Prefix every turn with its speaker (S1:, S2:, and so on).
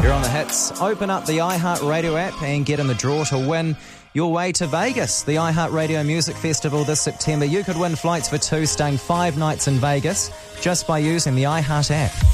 S1: You're on the hits. Open up the iHeartRadio app and get in the draw to win your way to Vegas, the iHeartRadio Music Festival this September. You could win flights for two, staying 5 nights in Vegas just by using the iHeart app.